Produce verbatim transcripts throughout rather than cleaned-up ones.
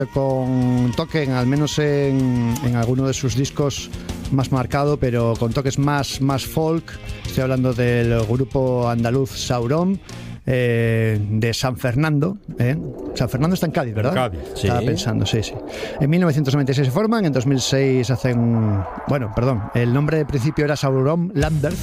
con toque, al menos en, en alguno de sus discos más marcado, pero con toques más, más folk. Estoy hablando del grupo andaluz Sauron, eh, de San Fernando. ¿eh? San Fernando está en Cádiz, ¿verdad? Cádiz, sí. Estaba pensando, sí, sí. En mil novecientos noventa y seis se forman, en dos mil seis hacen... Bueno, perdón, el nombre de principio era Sauron Lambert,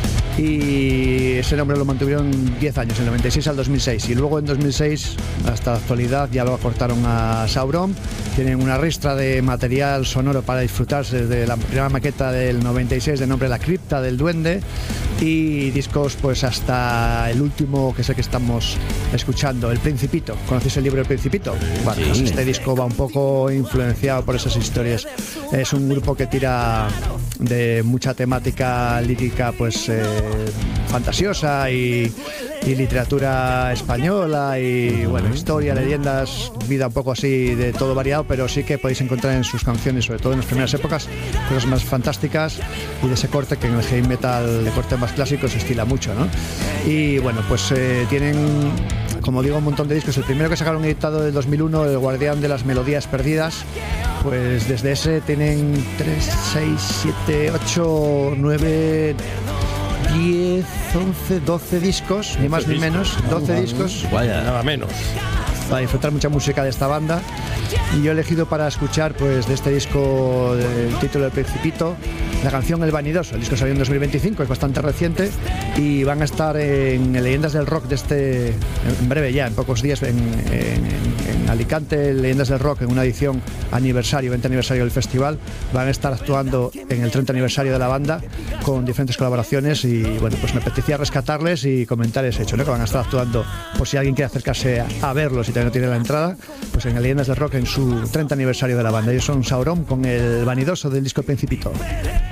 y ese nombre lo mantuvieron diez años, del noventa y seis al dos mil seis, y luego en dos mil seis hasta la actualidad ya lo acortaron a Sauron. Tienen una ristra de material sonoro para disfrutarse, desde la primera maqueta del noventa y seis de nombre La Cripta del Duende, y discos pues hasta el último, que es el que estamos escuchando, El Principito. ¿Conocéis el libro El Principito? Bueno, pues este disco va un poco influenciado por esas historias. Es un grupo que tira de mucha temática lírica pues eh, fantasiosa y, y literatura española y bueno, historia, leyendas, vida un poco así de todo variado, pero sí que podéis encontrar en sus canciones, sobre todo en las primeras épocas, cosas más fantásticas y de ese corte que en el heavy metal de corte más clásico se estila mucho, ¿no? Y bueno, pues eh, tienen, como digo, un montón de discos. El primero que sacaron editado del dos mil uno, El Guardián de las Melodías Perdidas, pues desde ese tienen tres, seis, siete, ocho, nueve, diez, once, doce discos, ni más ni menos, doce discos. Vaya, nada menos. Para disfrutar mucha música de esta banda. Y yo he elegido para escuchar pues de este disco, el título del Principito, la canción El Vanidoso. El disco salió en dos mil veinticinco, es bastante reciente, y van a estar en Leyendas del Rock de este, en breve ya, en pocos días, en, en, en Alicante, Leyendas del Rock, en una edición aniversario, veinte aniversario del festival. Van a estar actuando en el treinta aniversario de la banda con diferentes colaboraciones, y bueno, pues me apetecía rescatarles y comentar ese hecho, ¿no? Que van a estar actuando, por si alguien quiere acercarse a, a verlos y todavía no tiene la entrada, pues en Leyendas del Rock en su treinta aniversario de la banda. Ellos son Sauron con El Vanidoso del disco El Principito.